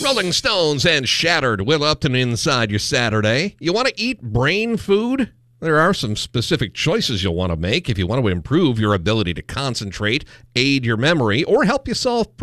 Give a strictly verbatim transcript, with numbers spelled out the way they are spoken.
Rolling Stones and Shattered. Will Upton inside your Saturday. You want to eat brain food? There are some specific choices you'll want to make if you want to improve your ability to concentrate, aid your memory, or help you solve